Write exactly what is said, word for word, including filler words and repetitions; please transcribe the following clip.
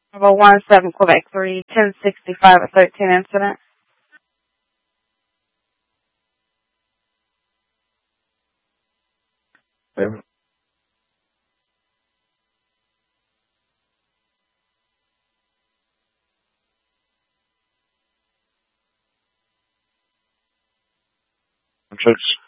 Bravo one seven Quebec three, ten sixty-five at thirteen incident. Okay. Checks.